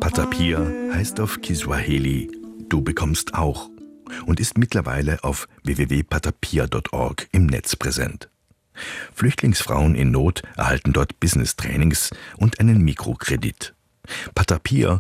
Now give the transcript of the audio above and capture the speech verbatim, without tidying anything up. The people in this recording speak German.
Patapia heißt auf Kiswahili »Du bekommst auch« und ist mittlerweile auf w w w punkt patapia punkt org im Netz präsent. Flüchtlingsfrauen in Not erhalten dort Business-Trainings und einen Mikrokredit. Patapia